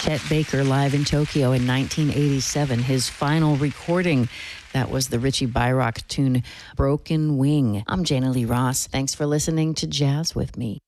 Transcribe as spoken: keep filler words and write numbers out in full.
Chet Baker live in Tokyo in nineteen eighty-seven, his final recording. That was the Richie Byrock tune, Broken Wing. I'm Jana Lee Ross. Thanks for listening to Jazz with Me.